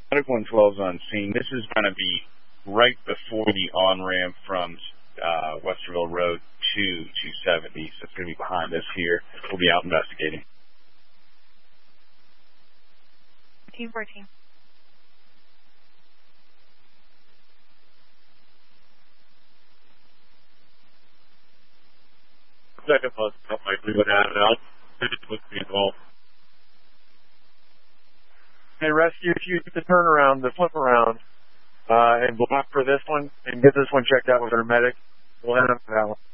Medic 112's on scene. This is going to be right before the on-ramp from Westerville Road to 270, so it's going to be behind us here. We'll be out investigating. Team 14. Second bus, likely would add it out. Let's be involved. Hey, rescue, if you get the turnaround, the flip around, and block for this one, and get this one checked out with our medic, we'll head up to that one.